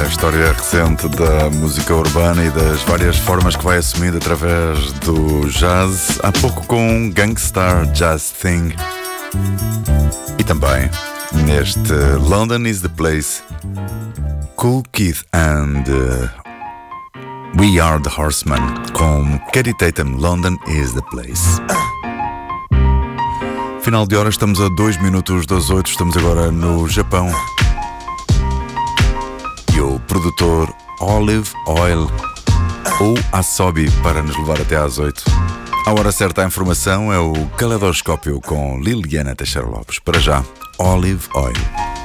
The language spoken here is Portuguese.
a história recente da música urbana e das várias formas que vai assumindo através do jazz. Há pouco com Gangstar Jazz Thing. E também neste London is the Place, Kool Keith and We Are the Horsemen com Katy Tatum, London is the Place. Final de hora, estamos a 2 minutos das 8, estamos agora no Japão. E o produtor Olive Oil, ou Asobi, para nos levar até às 8. A hora certa, a informação é o Caleidoscópio com Liliana Teixeira Lopes. Para já, Olive Oil.